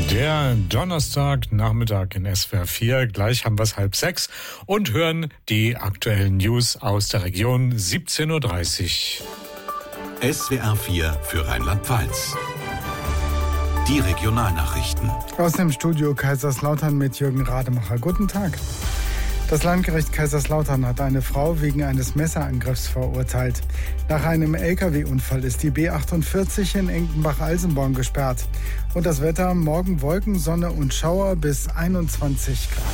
Der Donnerstagnachmittag in SWR 4. Gleich haben wir es 5:30 und hören die aktuellen News aus der Region 17.30 Uhr. SWR 4 für Rheinland-Pfalz. Die Regionalnachrichten. Aus dem Studio Kaiserslautern mit Jürgen Rademacher. Guten Tag. Das Landgericht Kaiserslautern hat eine Frau wegen eines Messerangriffs verurteilt. Nach einem Lkw-Unfall ist die B48 in Enkenbach-Alsenborn gesperrt. Und das Wetter: morgen Wolken, Sonne und Schauer bis 21 Grad.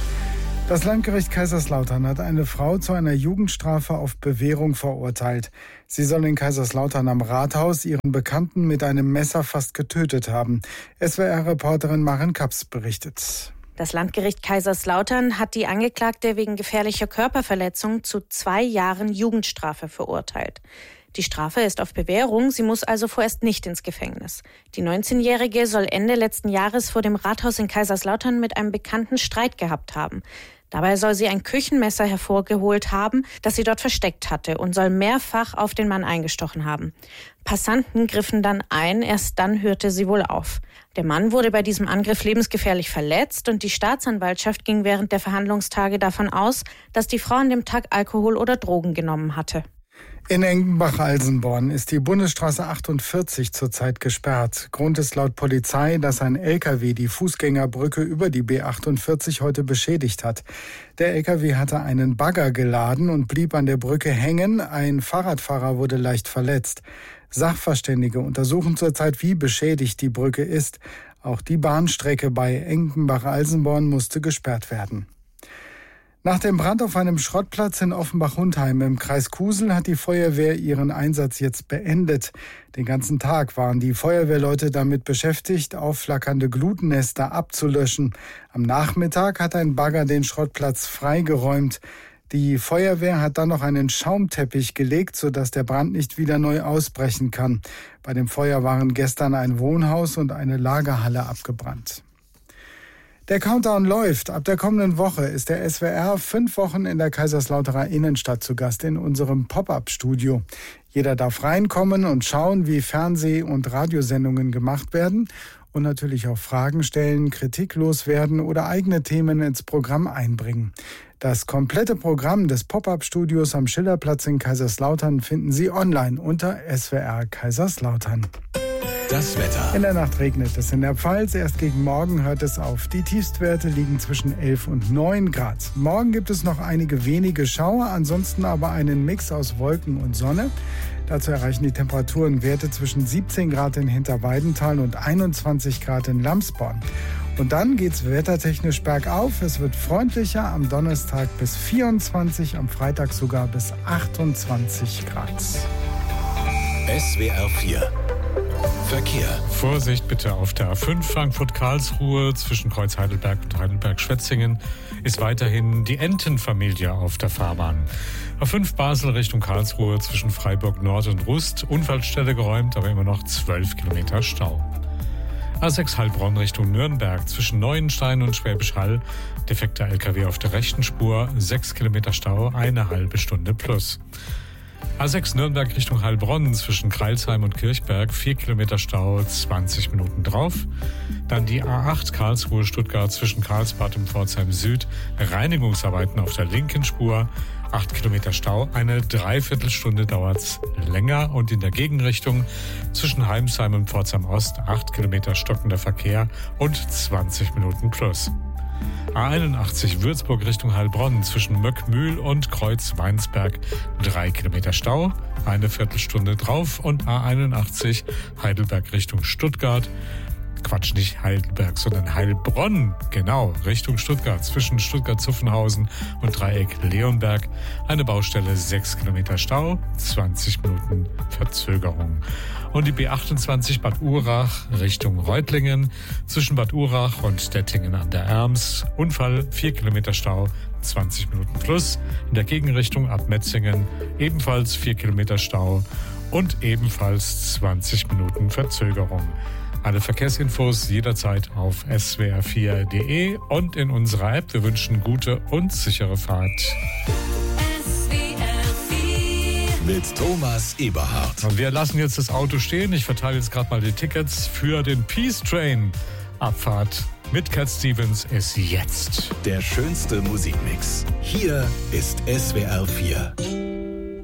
Das Landgericht Kaiserslautern hat eine Frau zu einer Jugendstrafe auf Bewährung verurteilt. Sie soll in Kaiserslautern am Rathaus ihren Bekannten mit einem Messer fast getötet haben. SWR-Reporterin Maren Kaps berichtet. Das Landgericht Kaiserslautern hat die Angeklagte wegen gefährlicher Körperverletzung zu 2 Jahren Jugendstrafe verurteilt. Die Strafe ist auf Bewährung, sie muss also vorerst nicht ins Gefängnis. Die 19-Jährige soll Ende letzten Jahres vor dem Rathaus in Kaiserslautern mit einem Bekannten Streit gehabt haben. Dabei soll sie ein Küchenmesser hervorgeholt haben, das sie dort versteckt hatte, und soll mehrfach auf den Mann eingestochen haben. Passanten griffen dann ein, erst dann hörte sie wohl auf. Der Mann wurde bei diesem Angriff lebensgefährlich verletzt und die Staatsanwaltschaft ging während der Verhandlungstage davon aus, dass die Frau an dem Tag Alkohol oder Drogen genommen hatte. In Enkenbach-Alsenborn ist die Bundesstraße 48 zurzeit gesperrt. Grund ist laut Polizei, dass ein LKW die Fußgängerbrücke über die B48 heute beschädigt hat. Der LKW hatte einen Bagger geladen und blieb an der Brücke hängen. Ein Fahrradfahrer wurde leicht verletzt. Sachverständige untersuchen zurzeit, wie beschädigt die Brücke ist. Auch die Bahnstrecke bei Enkenbach-Alsenborn musste gesperrt werden. Nach dem Brand auf einem Schrottplatz in Offenbach-Hundheim im Kreis Kusel hat die Feuerwehr ihren Einsatz jetzt beendet. Den ganzen Tag waren die Feuerwehrleute damit beschäftigt, aufflackernde Glutnester abzulöschen. Am Nachmittag hat ein Bagger den Schrottplatz freigeräumt. Die Feuerwehr hat dann noch einen Schaumteppich gelegt, sodass der Brand nicht wieder neu ausbrechen kann. Bei dem Feuer waren gestern ein Wohnhaus und eine Lagerhalle abgebrannt. Der Countdown läuft. Ab der kommenden Woche ist der SWR 5 Wochen in der Kaiserslauterer Innenstadt zu Gast in unserem Pop-up-Studio. Jeder darf reinkommen und schauen, wie Fernseh- und Radiosendungen gemacht werden und natürlich auch Fragen stellen, Kritik loswerden oder eigene Themen ins Programm einbringen. Das komplette Programm des Pop-up-Studios am Schillerplatz in Kaiserslautern finden Sie online unter SWR Kaiserslautern. Das Wetter. In der Nacht regnet es in der Pfalz. Erst gegen Morgen hört es auf. Die Tiefstwerte liegen zwischen 11 und 9 Grad. Morgen gibt es noch einige wenige Schauer, ansonsten aber einen Mix aus Wolken und Sonne. Dazu erreichen die Temperaturen Werte zwischen 17 Grad in Hinterweidenthal und 21 Grad in Lamsborn. Und dann geht's wettertechnisch bergauf. Es wird freundlicher, am Donnerstag bis 24, am Freitag sogar bis 28 Grad. SWR 4 Verkehr. Vorsicht bitte auf der A5 Frankfurt-Karlsruhe zwischen Kreuz Heidelberg und Heidelberg-Schwetzingen ist weiterhin die Entenfamilie auf der Fahrbahn. A5 Basel Richtung Karlsruhe zwischen Freiburg Nord und Rust, Unfallstelle geräumt, aber immer noch 12 Kilometer Stau. A6 Heilbronn Richtung Nürnberg zwischen Neuenstein und Schwäbisch Hall, defekter LKW auf der rechten Spur, 6 Kilometer Stau, eine halbe Stunde plus. A6 Nürnberg Richtung Heilbronn zwischen Kreilsheim und Kirchberg, 4 Kilometer Stau, 20 Minuten drauf. Dann die A8 Karlsruhe-Stuttgart zwischen Karlsbad und Pforzheim Süd, Reinigungsarbeiten auf der linken Spur, 8 Kilometer Stau, eine Dreiviertelstunde dauert's länger. Und in der Gegenrichtung zwischen Heimsheim und Pforzheim Ost, 8 Kilometer stockender Verkehr und 20 Minuten plus. A81 Würzburg Richtung Heilbronn zwischen Möckmühl und Kreuz-Weinsberg 3 Kilometer Stau, eine Viertelstunde drauf. Und A81 Heidelberg Richtung Stuttgart, nicht Heidelberg, sondern Heilbronn, genau, Richtung Stuttgart, zwischen Stuttgart-Zuffenhausen und Dreieck Leonberg, eine Baustelle, 6 Kilometer Stau, 20 Minuten Verzögerung. Und die B28 Bad Urach Richtung Reutlingen, zwischen Bad Urach und Dettingen an der Erms, Unfall, 4 Kilometer Stau, 20 Minuten plus. In der Gegenrichtung ab Metzingen ebenfalls 4 Kilometer Stau und ebenfalls 20 Minuten Verzögerung. Alle Verkehrsinfos jederzeit auf swr4.de und in unserer App. Wir wünschen gute und sichere Fahrt. Mit Thomas Eberhardt. Und wir lassen jetzt das Auto stehen. Ich verteile jetzt gerade mal die Tickets für den Peace Train Abfahrt mit Cat Stevens ist jetzt. Der schönste Musikmix. Hier ist SWR 4.